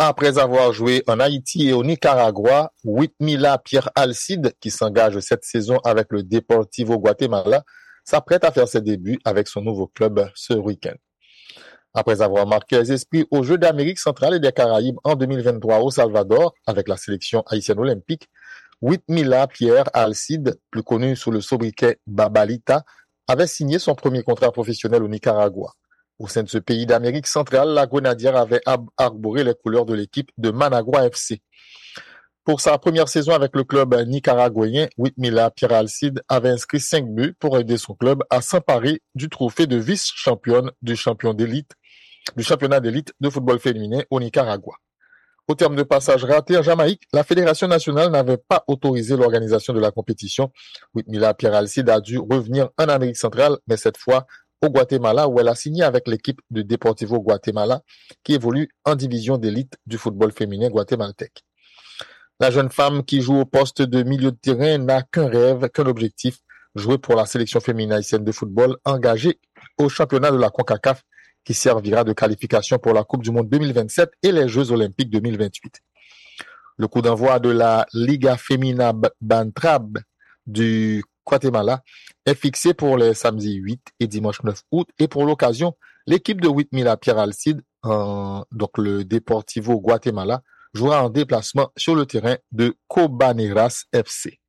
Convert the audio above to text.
Après avoir joué en Haïti et au Nicaragua, Whitmila Pierre Alcide, qui s'engage cette saison avec le Deportivo Guatemala, s'apprête à faire ses débuts avec son nouveau club ce week-end. Après avoir marqué les esprits aux Jeux d'Amérique centrale et des Caraïbes en 2023 au Salvador avec la sélection haïtienne olympique, Whitmila Pierre Alcide, plus connu sous le sobriquet Babalita, avait signé son premier contrat professionnel au Nicaragua. Au sein de ce pays d'Amérique centrale, la Grenadière avait arboré les couleurs de l'équipe de Managua FC. Pour sa première saison avec le club nicaraguayen, Whitmila Pierre Alcide avait inscrit 5 buts pour aider son club à s'emparer du trophée de vice-championne du championnat d'élite de football féminin au Nicaragua. Au terme de passage raté en Jamaïque, la Fédération nationale n'avait pas autorisé l'organisation de la compétition. Whitmila Pierre Alcide a dû revenir en Amérique centrale, mais cette fois au Guatemala, où elle a signé avec l'équipe de Deportivo Guatemala, qui évolue en division d'élite du football féminin guatémaltèque. La jeune femme qui joue au poste de milieu de terrain n'a qu'un rêve, qu'un objectif, jouer pour la sélection féminine haïtienne de football engagée au championnat de la CONCACAF, qui servira de qualification pour la Coupe du Monde 2027 et les Jeux Olympiques 2028. Le coup d'envoi de la Liga Femina Bantrab du Guatemala est fixé pour les samedis 8 et dimanche 9 août et pour l'occasion, l'équipe de Whitmila Pierre Alcide, donc le Deportivo Guatemala, jouera en déplacement sur le terrain de Cobaneras FC.